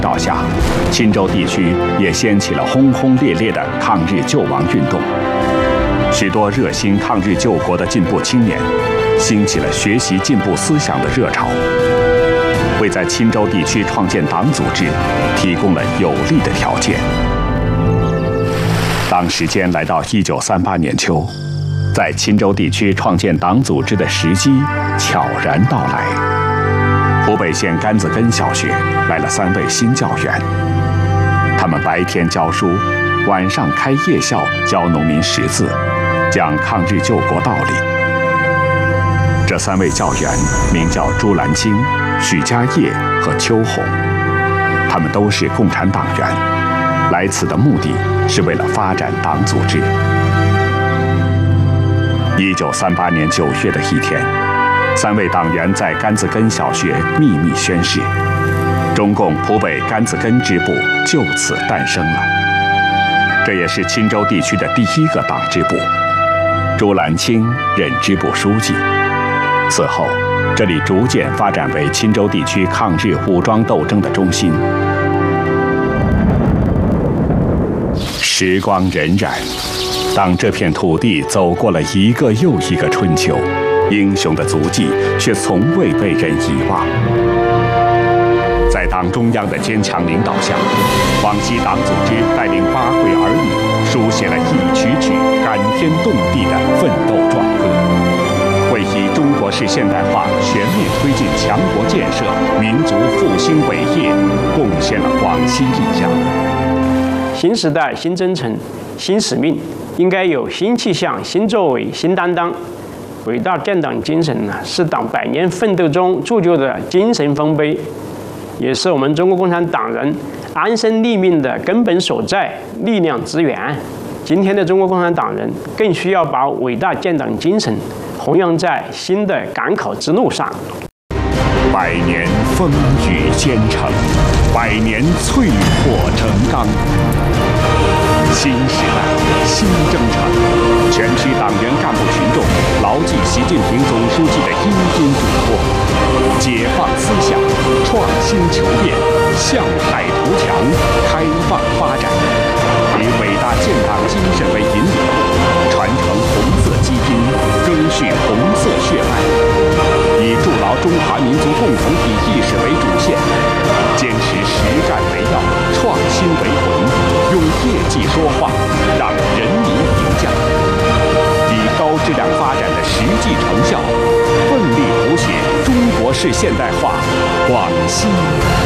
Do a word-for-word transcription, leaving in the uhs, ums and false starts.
导下，钦州地区也掀起了轰轰烈烈的抗日救亡运动。许多热心抗日救国的进步青年，兴起了学习进步思想的热潮，为在钦州地区创建党组织提供了有利的条件。当时间来到一九三八年秋，在钦州地区创建党组织的时机悄然到来。湖北县甘子根小学来了三位新教员，他们白天教书，晚上开夜校教农民识字，讲抗日救国道理。这三位教员名叫朱兰青、许家业和邱红，他们都是共产党员，来此的目的是为了发展党组织。一九三八年九月的一天，三位党员在甘子根小学秘密宣誓，中共湖北甘子根支部就此诞生了。这也是钦州地区的第一个党支部，朱兰青任支部书记。此后，这里逐渐发展为钦州地区抗日武装斗争的中心。时光荏苒，当这片土地走过了一个又一个春秋，英雄的足迹却从未被人遗忘。在党中央的坚强领导下，广西党组织带领八会儿女，书写了一曲曲感天动地的奋斗壮歌，为以中国式现代化全面推进强国建设、民族复兴伟业贡献了广西力量。 新时代、新征程、新使命，应该有新气象、新作为、新担当。伟大建党精神呢，是党百年奋斗中铸就的精神丰碑，也是我们中国共产党人安身立命的根本所在、力量之源。今天的中国共产党人更需要把伟大建党精神弘扬在新的赶考之路上。 百年风雨兼程，百年淬火成钢。新时代，新征程，全区党员干部群众牢记习近平总书记的殷殷嘱托，解放思想，创新求变，向海图强，开放发展，以伟大建党精神为引领，传承红色基因，赓续红色血脉，以筑牢中华民族共同体意识为主线，坚持实干为要，创新为魂，用业绩说话，让人民评价，以高质量发展的实际成效，奋力谱写中国式现代化广西